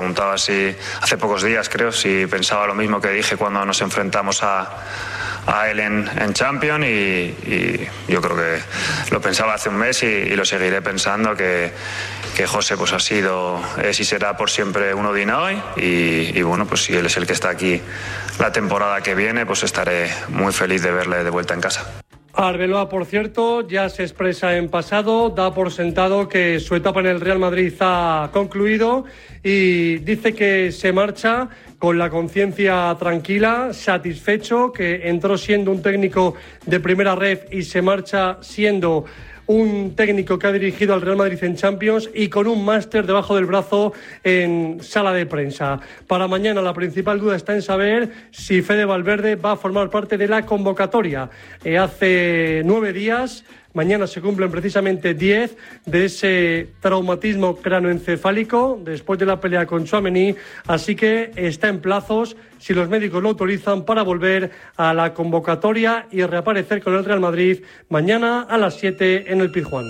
Preguntaba si hace pocos días, creo, si pensaba lo mismo que dije cuando nos enfrentamos a él en Champions y yo creo que lo pensaba hace un mes y lo seguiré pensando, que José pues ha sido, es y será por siempre uno de Inao y bueno, pues si él es el que está aquí la temporada que viene, pues estaré muy feliz de verle de vuelta en casa. Arbeloa, por cierto, ya se expresa en pasado, da por sentado que su etapa en el Real Madrid ha concluido y dice que se marcha con la conciencia tranquila, satisfecho, que entró siendo un técnico de primera ref y se marcha siendo un técnico que ha dirigido al Real Madrid en Champions y con un máster debajo del brazo en sala de prensa. Para mañana la principal duda está en saber si Fede Valverde va a formar parte de la convocatoria. Hace 9 días, mañana se cumplen precisamente 10 de ese traumatismo cranoencefálico después de la pelea con Tchouaméni, así que está en plazos, si los médicos lo autorizan, para volver a la convocatoria y reaparecer con el Real Madrid mañana a las 7 en el Pizjuán.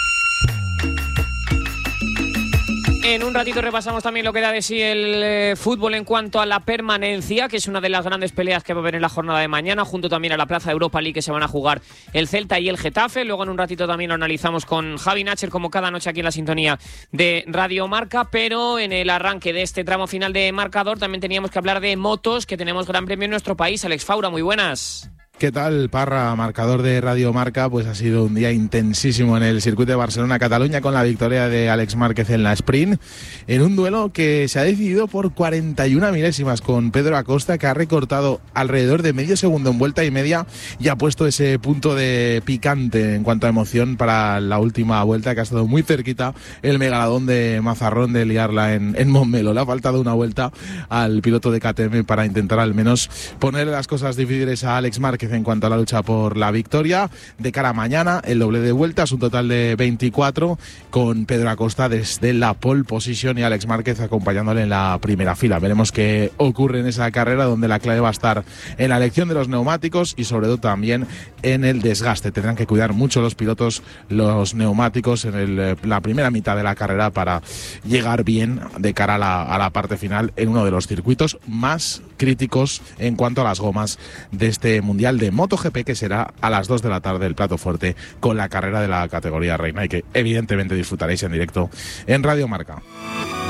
En un ratito repasamos también lo que da de sí el fútbol en cuanto a la permanencia, que es una de las grandes peleas que va a haber en la jornada de mañana, junto también a la plaza de Europa League, que se van a jugar el Celta y el Getafe. Luego en un ratito también lo analizamos con Javi Nacher, como cada noche aquí en la sintonía de Radio Marca, pero en el arranque de este tramo final de marcador también teníamos que hablar de motos, que tenemos gran premio en nuestro país. Alex Faura, muy buenas. ¿Qué tal, Parra? Marcador de Radio Marca, pues ha sido un día intensísimo en el circuito de Barcelona-Cataluña con la victoria de Àlex Márquez en la sprint, en un duelo que se ha decidido por 41 milésimas con Pedro Acosta, que ha recortado alrededor de medio segundo en vuelta y media y ha puesto ese punto de picante en cuanto a emoción para la última vuelta, que ha estado muy cerquita el megaladón de Mazarrón de liarla en Montmeló. Le ha faltado una vuelta al piloto de KTM para intentar al menos poner las cosas difíciles a Àlex Márquez en cuanto a la lucha por la victoria. De cara a mañana, el doble de vueltas, un total de 24, con Pedro Acosta desde la pole position y Àlex Márquez acompañándole en la primera fila. Veremos qué ocurre en esa carrera, donde la clave va a estar en la elección de los neumáticos y sobre todo también en el desgaste. Tendrán que cuidar mucho los pilotos los neumáticos en la primera mitad de la carrera para llegar bien de cara a la parte final en uno de los circuitos más críticos en cuanto a las gomas de este Mundial de MotoGP, que será a las 2 de la tarde el plato fuerte con la carrera de la categoría reina y que evidentemente disfrutaréis en directo en Radio Marca.